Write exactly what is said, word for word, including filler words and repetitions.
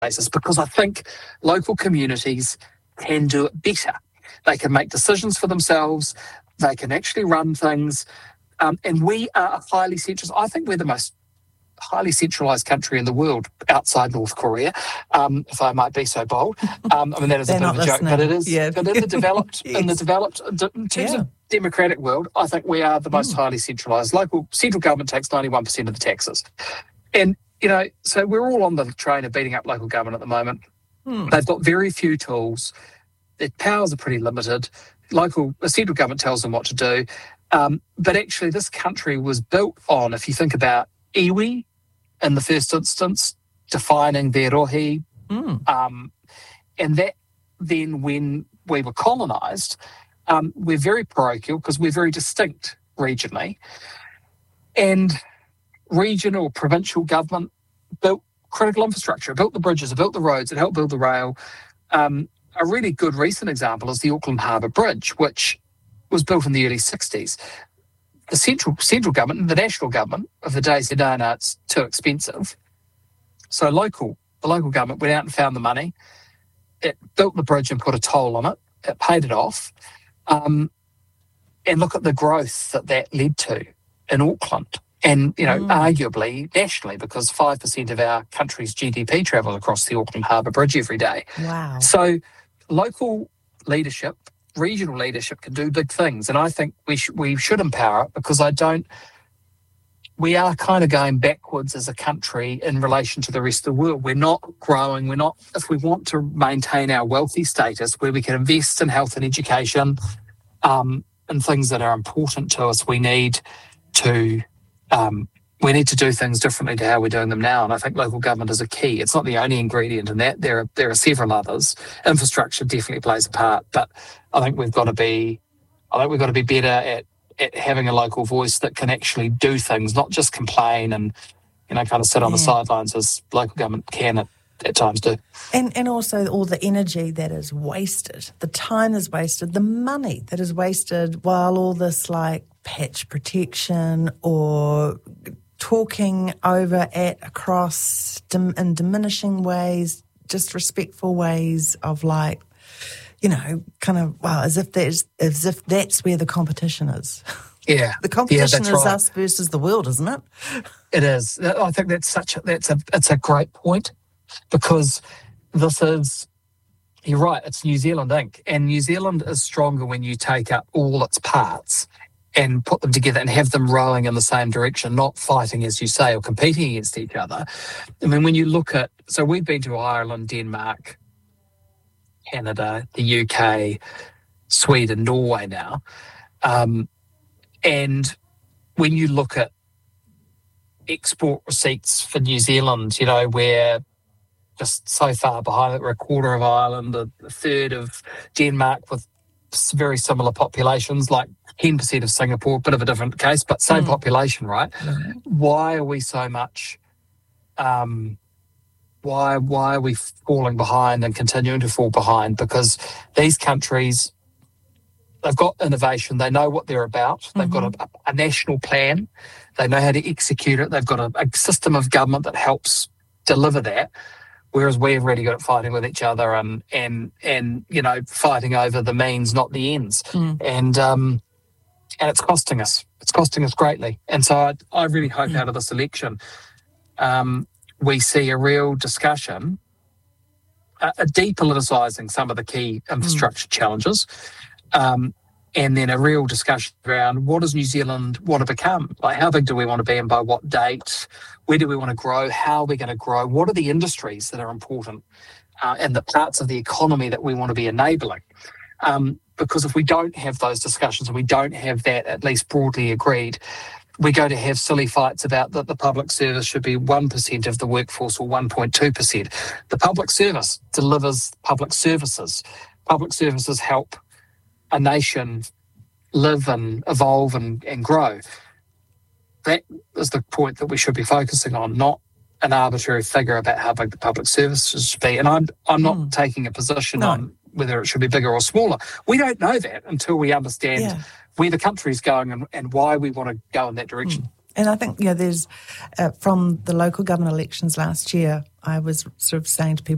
basis, because I think local communities can do it better. They can make decisions for themselves. They can actually run things. Um, and we are a highly centralised, I think we're the most highly centralised country in the world outside North Korea, um, if I might be so bold. Um, I mean, that is a bit of a listening. joke, but it is. Yeah. But in the developed, Yes. in the developed, in terms Yeah. of democratic world, I think we are the most Mm. highly centralised. Local central government takes ninety-one percent of the taxes, and you know, so we're all on the train of beating up local government at the moment. Mm. They've got very few tools. Their powers are pretty limited. Local, the central government tells them what to do. Um, but actually, this country was built on, if you think about iwi in the first instance, defining their rohi, Mm. um, and that then when we were colonised, um, we're very parochial because we're very distinct regionally. And regional or provincial government built critical infrastructure, built the bridges, it built the roads, it helped build the rail. Um, a really good recent example is the Auckland Harbour Bridge, which was built in the early sixties. The central central government, the national government of the day said, no, no, it's too expensive. So local, the local government went out and found the money. It built the bridge and put a toll on it. It paid it off. Um, and look at the growth that that led to in Auckland. And, you know, Mm. arguably nationally, because five percent of our country's G D P travel across the Auckland Harbour Bridge every day. Wow. So local leadership, regional leadership can do big things. And I think we, sh- we should empower it, because I don't, we are kind of going backwards as a country in relation to the rest of the world. We're not growing. We're not, if we want to maintain our wealthy status where we can invest in health and education um, and things that are important to us, we need to um, we need to do things differently to how we're doing them now. And I think local government is a key. It's not the only ingredient in that. There are there are several others. Infrastructure definitely plays a part, but I think we've got to be I think we've got to be better at at having a local voice that can actually do things, not just complain and, you know, kind of sit on Yeah. the sidelines as local government can at, at times do. And and also all the energy that is wasted, the time is wasted, the money that is wasted while all this like patch protection or talking over at, across, dim, in diminishing ways, disrespectful ways of like, you know, kind of, well, as if there's, as if that's where the competition is. Yeah. The competition yeah, is right. us versus the world, isn't it? It is. I think that's such a, that's a, it's a great point, because this is, you're right, it's New Zealand Incorporated. And New Zealand is stronger when you take up all its parts and put them together and have them rowing in the same direction, not fighting, as you say, or competing against each other. I mean, when you look at, so we've been to Ireland, Denmark, Canada, the U K, Sweden, Norway now. Um, and when you look at export receipts for New Zealand, you know, we're just so far behind. We're a quarter of Ireland, a, a third of Denmark, with very similar populations, like ten percent of Singapore, bit of a different case, but same Mm. population, right? Mm. Why are we so much, um, why, why are we falling behind and continuing to fall behind? Because these countries, they've got innovation. They know what they're about. They've Mm-hmm. got a, a national plan. They know how to execute it. They've got a, a system of government that helps deliver that. Whereas we're really good at fighting with each other and, and, and you know, fighting over the means, not the ends. Mm. And um, and it's costing us. It's costing us greatly. And so I, I really hope Mm. out of this election um, we see a real discussion, a, a depoliticising some of the key infrastructure mm. challenges, um, and then a real discussion around what does New Zealand want to become? Like, how big do we want to be and by what date? Where do we want to grow? How are we going to grow? What are the industries that are important uh, and the parts of the economy that we want to be enabling? Um, because if we don't have those discussions and we don't have that at least broadly agreed, we're going to have silly fights about that the public service should be one percent of the workforce or one point two percent. The public service delivers public services. Public services help a nation live and evolve and, and grow. That is the point that we should be focusing on, not an arbitrary figure about how big the public services should be. And I'm I'm not Mm. taking a position No. on whether it should be bigger or smaller. We don't know that until we understand Yeah. where the country's going and, and why we want to go in that direction. Mm. And I think, yeah, there's, uh, from the local government elections last year, I was sort of saying to people,